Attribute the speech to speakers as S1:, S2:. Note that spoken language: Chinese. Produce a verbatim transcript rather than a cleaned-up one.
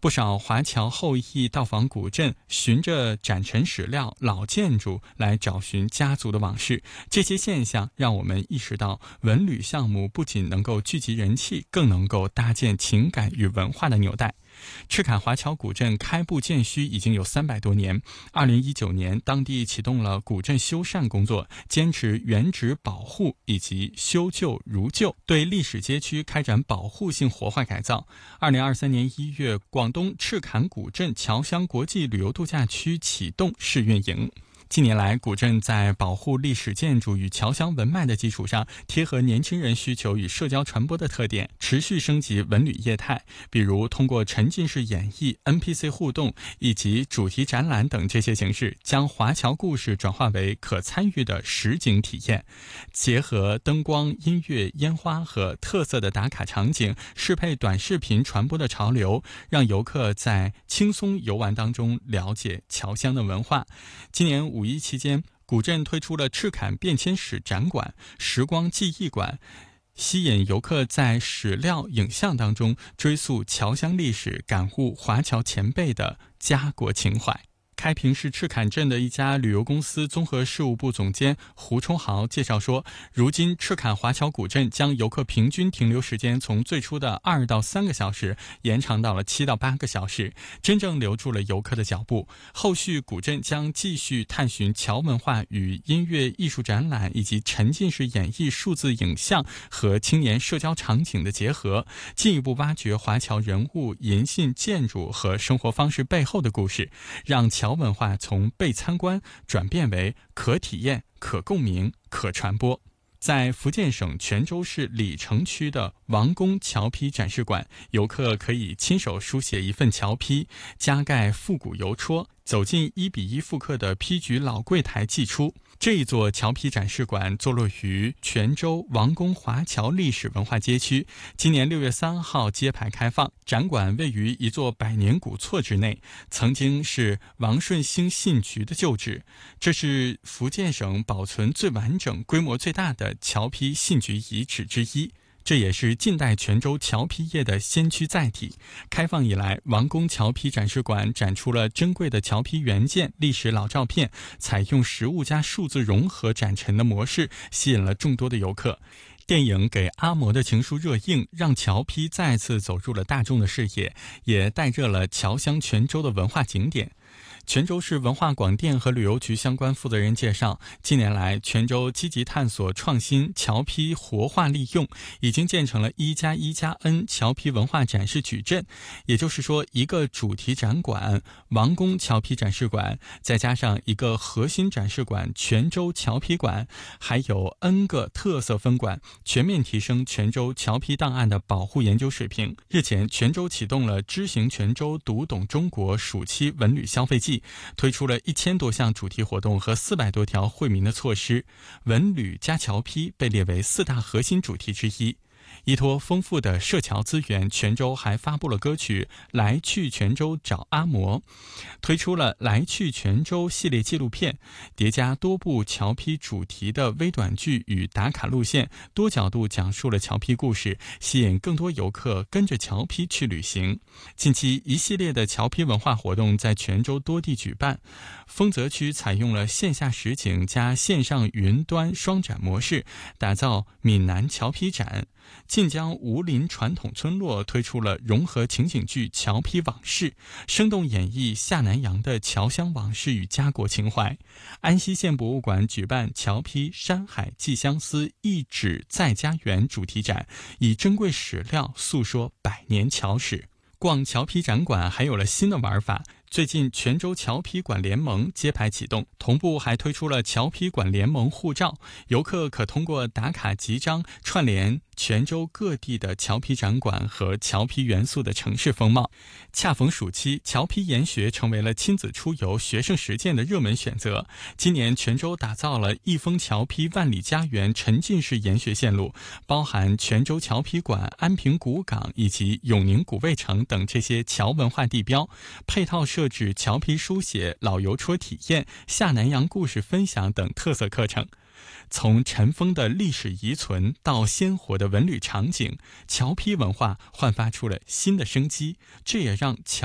S1: 不少华侨后裔到访古镇，循着展陈史料、老建筑来找寻家族的往事。这些现象让我们意识到，文旅项目不仅能够聚集人气，更能够搭建情感与文化的纽带。赤坎华侨古镇开埠建墟已经有三百多年。二零一九年，当地启动了古镇修缮工作，坚持原址保护以及修旧如旧，对历史街区开展保护性活化改造。二零二三年一月，广东赤坎古镇侨乡国际旅游度假区启动试运营。近年来，古镇在保护历史建筑与侨乡文脉的基础上，贴合年轻人需求与社交传播的特点，持续升级文旅业态。比如通过沉浸式演绎、N P C 互动以及主题展览等这些形式，将华侨故事转化为可参与的实景体验，结合灯光、音乐、烟花和特色的打卡场景，适配短视频传播的潮流，让游客在轻松游玩当中了解侨乡的文化。今年五一期间，古镇推出了赤坎变迁史展馆、时光记忆馆，吸引游客在史料、影像当中追溯侨乡历史，感悟华侨前辈的家国情怀。开平市赤坎镇的一家旅游公司综合事务部总监胡冲豪介绍说，如今赤坎华侨古镇将游客平均停留时间从最初的二到三个小时延长到了七到八个小时，真正留住了游客的脚步。后续古镇将继续探寻侨文化与音乐艺术展览以及沉浸式演绎数字影像和青年社交场景的结合，进一步挖掘华侨人物、银杏、建筑和生活方式背后的故事，让侨文化从被参观转变为可体验、可共鸣、可传播。在福建省泉州市鲤城区的王宫侨批展示馆，游客可以亲手书写一份侨批，加盖复古邮戳，走进一比一复刻的批局老柜台寄出。这一座侨批展示馆坐落于泉州王宫华侨历史文化街区，今年六月三号揭牌开放。展馆位于一座百年古厝之内，曾经是王顺兴信局的旧址，这是福建省保存最完整、规模最大的侨批信局遗址之一。这也是近代泉州侨批业的先驱载体。开放以来，王宫侨批展示馆展出了珍贵的侨批原件、历史老照片，采用实物加数字融合展陈的模式，吸引了众多的游客。电影《给阿嬷的情书》热映，让侨批再次走入了大众的视野，也带热了侨乡泉州的文化景点。泉州市文化广电和旅游局相关负责人介绍，近年来泉州积极探索创新侨批活化利用，已经建成了一加一加 N 侨批文化展示矩阵。也就是说，一个主题展馆王宫侨批展示馆，再加上一个核心展示馆泉州侨批馆，还有 N 个特色分馆，全面提升泉州侨批档案的保护研究水平。日前，泉州启动了知行泉州读懂中国暑期文旅消费季，推出了一千多项主题活动和四百多条惠民的措施，文旅加侨批被列为四大核心主题之一。依托丰富的社侨资源，泉州还发布了歌曲《来去泉州找阿嬷》，推出了《来去泉州》系列纪录片，叠加多部侨批主题的微短剧与打卡路线，多角度讲述了侨批故事，吸引更多游客跟着侨批去旅行。近期一系列的侨批文化活动在泉州多地举办，丰泽区采用了线下实景加线上云端双展模式，打造闽南侨批展。晋江吴林传统村落推出了融合情景剧《侨批往事》，生动演绎下南洋的侨乡往事与家国情怀。安溪县博物馆举办侨批山海寄相思一指在家园主题展，以珍贵史料诉说百年侨史。逛侨批展馆还有了新的玩法，最近泉州侨批馆联盟揭牌启动，同步还推出了侨批馆联盟护照，游客可通过打卡集章串联泉州各地的侨批展馆和侨批元素的城市风貌。恰逢暑期，侨批研学成为了亲子出游、学生实践的热门选择。今年泉州打造了益丰侨批万里家园沉浸式研学线路，包含泉州侨批馆、安平古港以及永宁古卫城等这些侨文化地标，配套设置侨批书写、老邮戳体验、下南洋故事分享等特色课程。从尘封的历史遗存到鲜活的文旅场景，侨批文化焕发出了新的生机，这也让侨